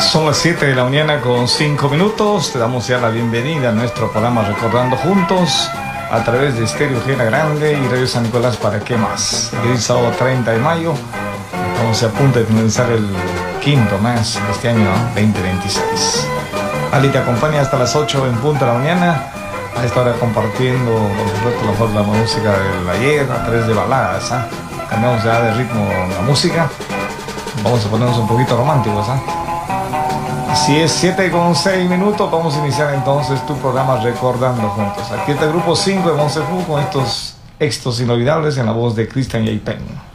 Son las 7 de la mañana con 5 minutos. Te damos ya la bienvenida a nuestro programa Recordando Juntos a través de Estéreo Gera Grande y Radio San Nicolás. ¿Para qué más? El sábado 30 de mayo estamos a punto de finalizar el quinto mes de este año 2026. Ali te acompaña hasta las 8 en punto de la mañana. A esta hora compartiendo, por supuesto, la música del ayer a través de baladas. Cambiamos ya de ritmo la música. Vamos a ponernos un poquito románticos. Así es, 7 con 6 minutos. Vamos a iniciar entonces tu programa Recordando Juntos. Aquí está el grupo 5 de Monsefu con estos éxitos inolvidables en la voz de Cristian Yaipen.